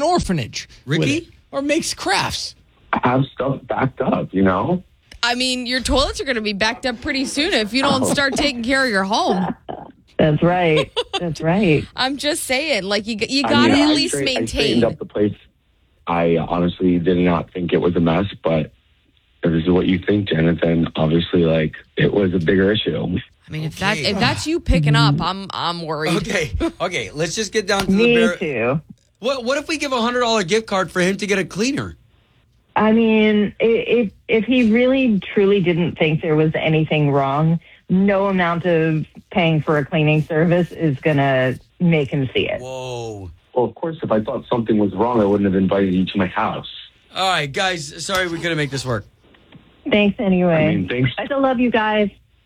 an orphanage. Ricky? Or makes crafts. Have stuff backed up, you know? I mean, your toilets are going to be backed up pretty soon if you don't start taking care of your home. That's right. That's right. I'm just saying, like, you got to at least I maintain. straightened up the place. I honestly did not think it was a mess, but if this is what you think, Janet, then obviously, like, it was a bigger issue. I mean, if that's you picking up, I'm worried. Okay. Let's just get down to Me the bare. too. What if we give a $100 gift card for him to get a cleaner? I mean, if he really truly didn't think there was anything wrong, no amount of paying for a cleaning service is going to make him see it. Whoa. Well, of course, if I thought something was wrong, I wouldn't have invited you to my house. All right, guys. Sorry we couldn't make this work. Thanks anyway. I mean, thanks. I still love you guys.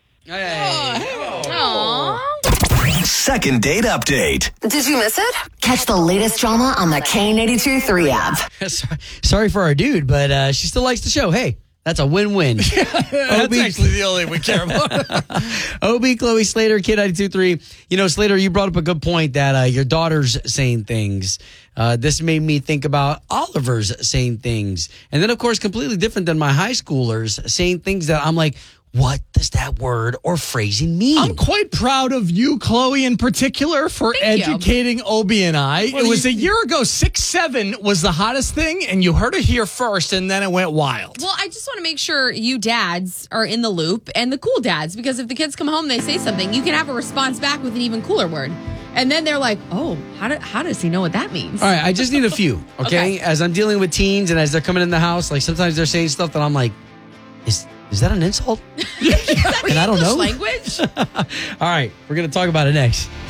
Aww. Second date update. Did you miss it? Catch the latest drama on the K82-3 app. Sorry for our dude, but she still likes the show. Hey, that's a win-win. That's actually the only we care about. OB, Chloe, Slater, Kid 92.3. You know, Slater, you brought up a good point that your daughter's saying things. This made me think about Oliver's saying things. And then, of course, completely different than my high schoolers saying things that I'm like, what does that word or phrasing mean? I'm quite proud of you, Chloe, in particular, for educating Obi and I. It was a year ago. 6'7" was the hottest thing, and you heard it here first, and then it went wild. Well, I just want to make sure you dads are in the loop and the cool dads, because if the kids come home and they say something, you can have a response back with an even cooler word. And then they're like, oh, how does he know what that means? All right, I just need a few, okay? As I'm dealing with teens and as they're coming in the house, like sometimes they're saying stuff that I'm like, is that an insult? Is that And I don't English know. language? All right, we're going to talk about it next.